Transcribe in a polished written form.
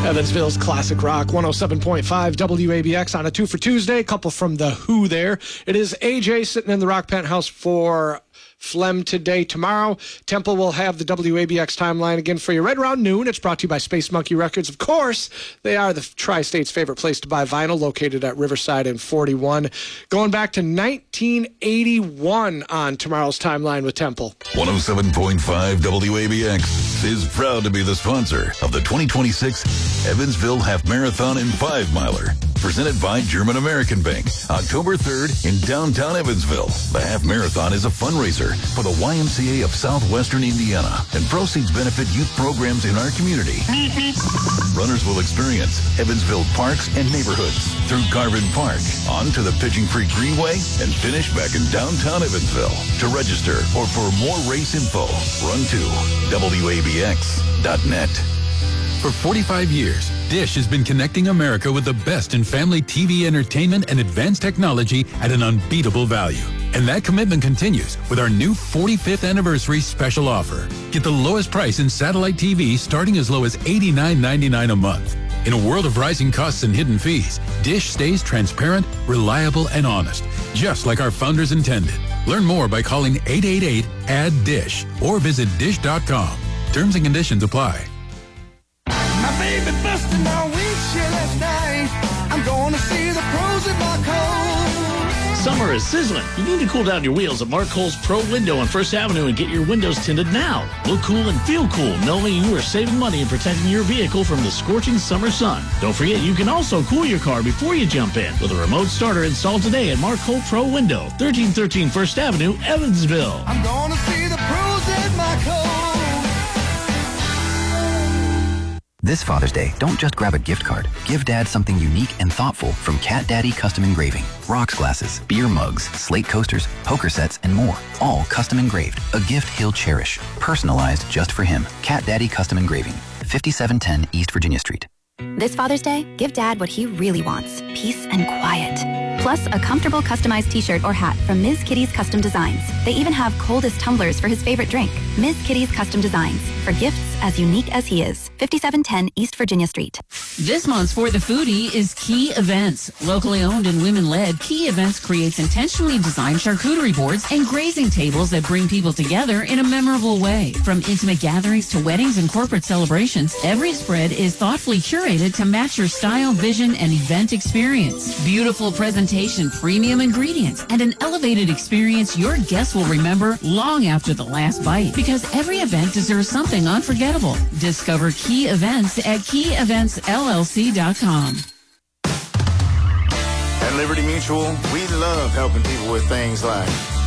Evansville's classic rock, 107.5 WABX on a 2 for Tuesday. A couple from The Who there. It is AJ sitting in the Rock Penthouse for Phlegm today. Tomorrow, Temple will have the WABX timeline again for you right around noon. It's brought to you by Space Monkey Records. Of course, they are the Tri-State's favorite place to buy vinyl, located at Riverside and 41. Going back to 1981 on tomorrow's timeline with Temple. 107.5 WABX is proud to be the sponsor of the 2026 Evansville Half Marathon and 5-Miler. Presented by German American Bank, October 3rd in downtown Evansville. The Half Marathon is a fundraiser for the YMCA of Southwestern Indiana, and proceeds benefit youth programs in our community. Runners will experience Evansville parks and neighborhoods through Garvin Park, on to the Pitching Creek Greenway, and finish back in downtown Evansville. To register or for more race info, run to WABX.net. For 45 years, Dish has been connecting America with the best in family TV entertainment and advanced technology at an unbeatable value. And that commitment continues with our new 45th anniversary special offer. Get the lowest price in satellite TV starting as low as $89.99 a month. In a world of rising costs and hidden fees, Dish stays transparent, reliable, and honest, just like our founders intended. Learn more by calling 888-ADD-DISH or visit dish.com. Terms and conditions apply. My baby busted my windshield last night. I'm going to see the pros at Mark Cole. Summer is sizzling. You need to cool down your wheels at Mark Cole's Pro Window on First Avenue and get your windows tinted now. Look cool and feel cool, knowing you are saving money and protecting your vehicle from the scorching summer sun. Don't forget, you can also cool your car before you jump in with a remote starter installed today at Mark Cole Pro Window, 1313 First Avenue, Evansville. I'm going to see the pros at Mark Cole. This Father's Day, don't just grab a gift card. Give Dad something unique and thoughtful from Cat Daddy Custom Engraving. Rocks glasses, beer mugs, slate coasters, poker sets, and more. All custom engraved. A gift he'll cherish. Personalized just for him. Cat Daddy Custom Engraving. 5710 East Virginia Street. This Father's Day, give Dad what he really wants, peace and quiet. Plus, a comfortable customized t-shirt or hat from Ms. Kitty's Custom Designs. They even have coldest tumblers for his favorite drink. Ms. Kitty's Custom Designs, for gifts as unique as he is. 5710 East Virginia Street. This month's For the Foodie is Key Events. Locally owned and women-led, Key Events creates intentionally designed charcuterie boards and grazing tables that bring people together in a memorable way. From intimate gatherings to weddings and corporate celebrations, every spread is thoughtfully curated to match your style, vision, and event experience. Beautiful presentation, premium ingredients, and an elevated experience your guests will remember long after the last bite. Because every event deserves something unforgettable. Discover Key Events at KeyEventsLLC.com. At Liberty Mutual, we love helping people with things like